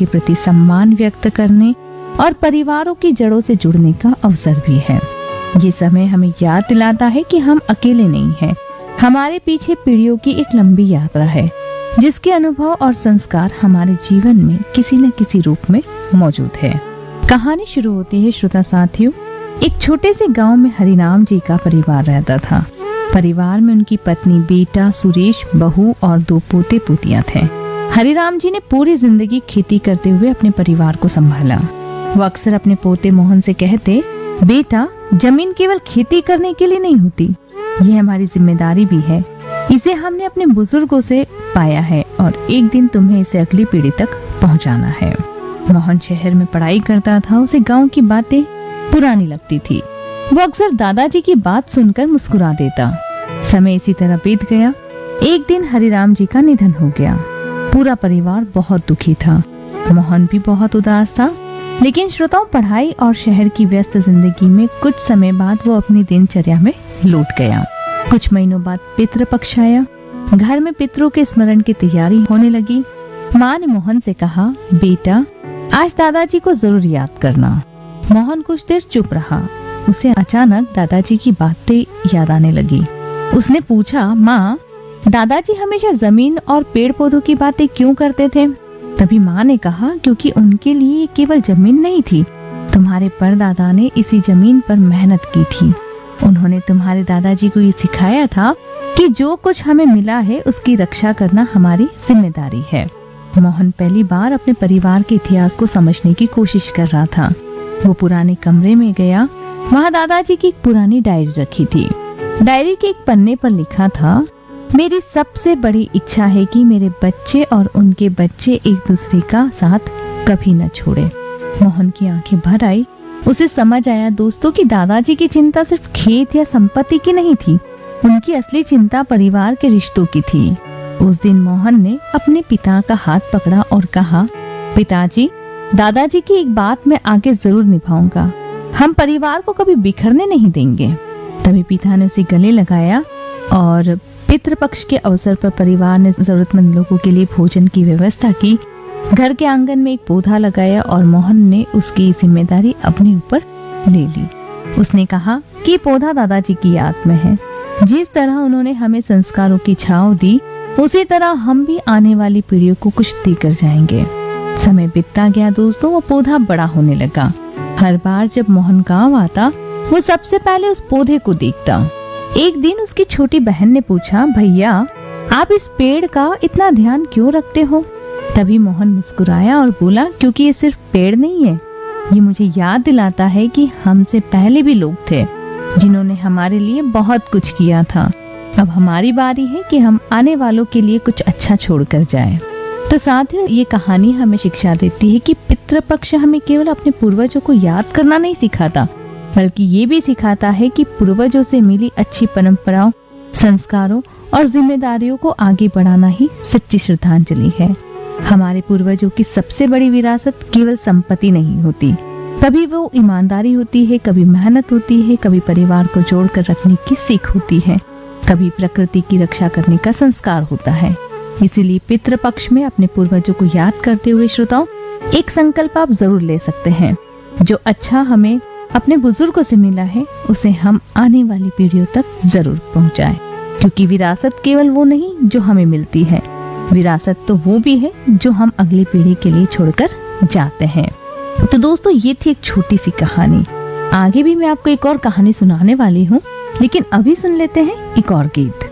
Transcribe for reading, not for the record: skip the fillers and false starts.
के प्रति सम्मान व्यक्त करने और परिवारों की जड़ों से जुड़ने का अवसर भी है। ये समय हमें याद दिलाता है कि हम अकेले नहीं हैं। हमारे पीछे पीढ़ियों की एक लंबी यात्रा है, जिसके अनुभव और संस्कार हमारे जीवन में किसी न किसी रूप में मौजूद है। कहानी शुरू होती है श्रोता साथियों। एक छोटे से गांव में हरिराम जी का परिवार रहता था। परिवार में उनकी पत्नी, बेटा सुरेश, बहू और 2 पोते पोतियां थे। हरिराम जी ने पूरी जिंदगी खेती करते हुए अपने परिवार को संभाला। वो अक्सर अपने पोते मोहन से कहते, बेटा, जमीन केवल खेती करने के लिए नहीं होती, ये हमारी जिम्मेदारी भी है। इसे हमने अपने बुजुर्गों से पाया है और एक दिन तुम्हें इसे अगली पीढ़ी तक पहुंचाना है। मोहन शहर में पढ़ाई करता था। उसे गांव की बातें पुरानी लगती थी। वो अक्सर दादाजी की बात सुनकर मुस्कुरा देता। समय इसी तरह बीत गया। एक दिन हरिराम जी का निधन हो गया। पूरा परिवार बहुत दुखी था। मोहन भी बहुत उदास था। लेकिन श्रोताओं, पढ़ाई और शहर की व्यस्त जिंदगी में कुछ समय बाद वो अपनी दिनचर्या में लौट गया। कुछ महीनों बाद पितृपक्ष आया। घर में पितरों के स्मरण की तैयारी होने लगी। माँ ने मोहन से कहा, बेटा, आज दादाजी को जरूर याद करना। मोहन कुछ देर चुप रहा। उसे अचानक दादाजी की बातें याद आने लगी। उसने पूछा, माँ, दादाजी हमेशा जमीन और पेड़ पौधों की बातें क्यों करते थे? तभी माँ ने कहा, क्योंकि उनके लिए ये केवल जमीन नहीं थी। तुम्हारे परदादा ने इसी जमीन पर मेहनत की थी। उन्होंने तुम्हारे दादाजी को ये सिखाया था कि जो कुछ हमें मिला है उसकी रक्षा करना हमारी जिम्मेदारी है। मोहन पहली बार अपने परिवार के इतिहास को समझने की कोशिश कर रहा था। वो पुराने कमरे में गया। वहाँ दादाजी की एक पुरानी डायरी रखी थी। डायरी के एक पन्ने पर लिखा था, मेरी सबसे बड़ी इच्छा है कि मेरे बच्चे और उनके बच्चे एक दूसरे का साथ कभी न छोड़े। मोहन की आंखें भर आई। उसे समझ आया दोस्तों कि दादाजी की चिंता सिर्फ खेत या संपत्ति की नहीं थी। उनकी असली चिंता परिवार के रिश्तों की थी। उस दिन मोहन ने अपने पिता का हाथ पकड़ा और कहा, पिताजी, दादाजी की एक बात मैं आगे जरूर निभाऊंगा। हम परिवार को कभी बिखरने नहीं देंगे। तभी पिता ने उसे गले लगाया और पितृपक्ष के अवसर पर परिवार ने जरूरतमंद लोगों के लिए भोजन की व्यवस्था की। घर के आंगन में एक पौधा लगाया और मोहन ने उसकी जिम्मेदारी अपने ऊपर ले ली। उसने कहा कि पौधा दादाजी की याद में है। जिस तरह उन्होंने हमें संस्कारों की छांव दी, उसी तरह हम भी आने वाली पीढ़ियों को कुछ देकर जाएंगे। समय बीतता गया दोस्तों। वो पौधा बड़ा होने लगा। हर बार जब मोहन गांव आता, वो सबसे पहले उस पौधे को देखता। एक दिन उसकी छोटी बहन ने पूछा, भैया, आप इस पेड़ का इतना ध्यान क्यों रखते हो? तभी मोहन मुस्कुराया और बोला, क्योंकि ये सिर्फ पेड़ नहीं है, ये मुझे याद दिलाता है कि हमसे पहले भी लोग थे जिन्होंने हमारे लिए बहुत कुछ किया था। अब हमारी बारी है कि हम आने वालों के लिए कुछ अच्छा छोड़कर जाएं। तो साथियों, ये कहानी हमें शिक्षा देती है कि पितृपक्ष हमें केवल अपने पूर्वजों को याद करना नहीं सिखाता, बल्कि ये भी सिखाता है कि पूर्वजों से मिली अच्छी परंपराओं, संस्कारों और जिम्मेदारियों को आगे बढ़ाना ही सच्ची श्रद्धांजलि है। हमारे पूर्वजों की सबसे बड़ी विरासत केवल संपत्ति नहीं होती, कभी वो ईमानदारी होती है, कभी मेहनत होती है, कभी परिवार को जोड़कर रखने की सीख होती है, कभी प्रकृति की रक्षा करने का संस्कार होता है। इसीलिए पितृपक्ष में अपने पूर्वजों को याद करते हुए श्रोताओं, एक संकल्प आप जरूर ले सकते हैं। जो अच्छा हमें अपने बुजुर्गों से मिला है, उसे हम आने वाली पीढ़ियों तक जरूर पहुंचाएं। क्योंकि विरासत केवल वो नहीं जो हमें मिलती है, विरासत तो वो भी है जो हम अगली पीढ़ी के लिए छोड़कर जाते हैं। तो दोस्तों, ये थी एक छोटी सी कहानी। आगे भी मैं आपको एक और कहानी सुनाने वाली हूँ, लेकिन अभी सुन लेते हैं एक और गीत।